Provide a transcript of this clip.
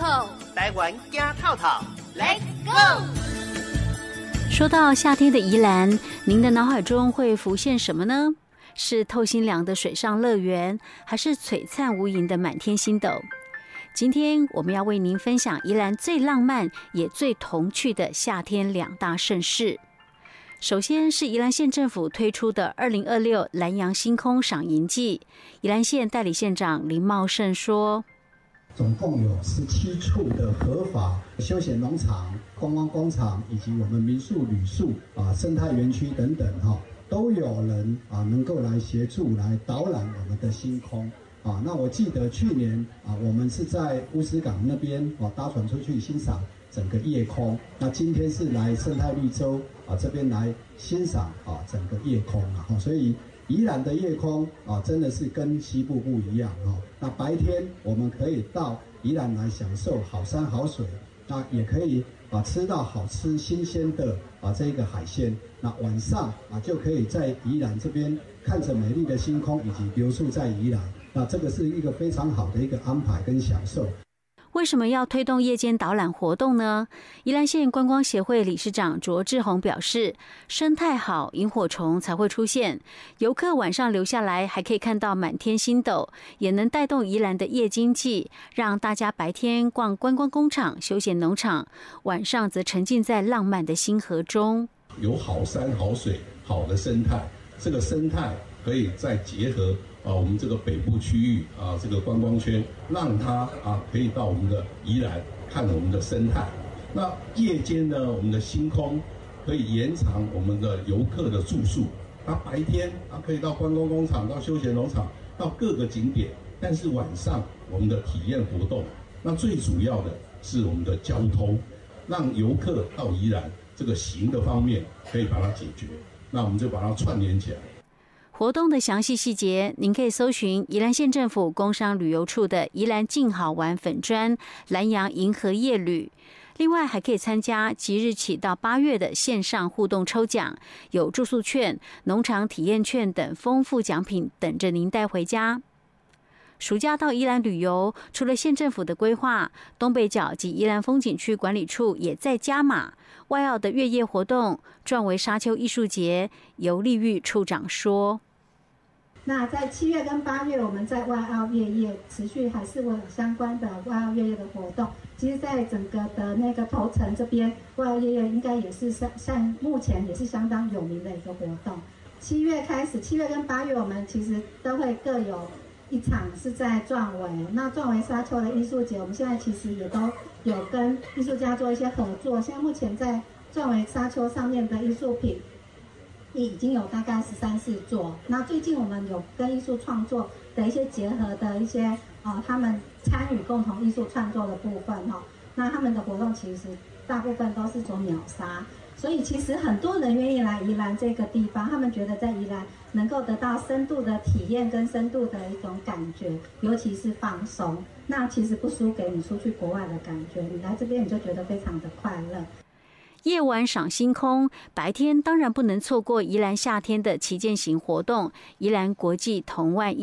口， 台湾惊透透 ，Let's go！ 说到夏天的宜兰，您的脑海中会浮现什么呢？是透心凉的水上乐园，还是璀璨无垠的满天星斗？今天我们要为您分享宜兰最浪漫也最童趣的夏天两大盛事。首先是宜兰县政府推出的2026蓝洋星空赏萤季，宜兰县代理县长林茂盛说， 总共有17处的合法休闲农场、观光工厂以及我们民宿、旅宿生态园区等等都有人能够来协助来导览我们的星空那我记得去年我们是在乌石港那边搭船出去欣赏整个夜空，那今天是来生态绿洲这边来欣赏整个夜空所以宜兰的夜空真的是跟西部不一样那白天我们可以到宜兰来享受好山好水，那也可以吃到好吃新鲜的这个海鲜，那晚上就可以在宜兰这边看着美丽的星空以及留宿在宜兰，那这个是一个非常好的一个安排跟享受。 为什么要推动夜间导览活动呢？宜兰县观光协会理事长卓志宏表示，生态好，萤火虫才会出现，游客晚上留下来还可以看到满天星斗，也能带动宜兰的夜经济，让大家白天逛观光工厂、休闲农场，晚上则沉浸在浪漫的星河中。 有好山好水好的生态，这个生态可以再结合我们这个北部区域这个观光圈，让它可以到我们的宜兰看我们的生态。那夜间呢，我们的星空可以延长我们的游客的住宿。那白天可以到观光工厂、到休闲农场、到各个景点，但是晚上我们的体验活动，那最主要的是我们的交通，让游客到宜兰这个行的方面可以把它解决。那我们就把它串联起来。 活动的详细细节，您可以搜寻宜兰县政府工商旅游处的宜兰静好玩粉专蓝洋银河夜旅。另外还可以参加即日起到8月的线上互动抽奖，有住宿券、农场体验券等丰富奖品等着您带回家。暑假到宜兰旅游，除了县政府的规划，东北角及宜兰风景区管理处也在加码外澳的月夜活动，壮为沙丘艺术节。游丽玉处长说， 那在7月跟8月，我们在外澳月夜持续还是会有相关的外澳月夜的活动。其实在整个的那个头城这边，外澳月夜应该也是像目前也是相当有名的一个活动。7月开始，7月跟8月我们其实都会各有一场是在壮围，那壮围沙丘的艺术节，我们现在其实也都有跟艺术家做一些合作。现在目前在壮围沙丘上面的艺术品已经有大概13、14座。那最近我们有跟艺术创作的一些结合的一些他们参与共同艺术创作的部分那他们的活动其实大部分都是做秒杀。所以其实很多人愿意来宜兰这个地方，他们觉得在宜兰能够得到深度的体验跟深度的一种感觉，尤其是放松。那其实不输给你出去国外的感觉，你来这边你就觉得非常的快乐。 夜晚赏星空，白天当然不能错过宜兰夏天的旗舰型活动——宜兰国际童玩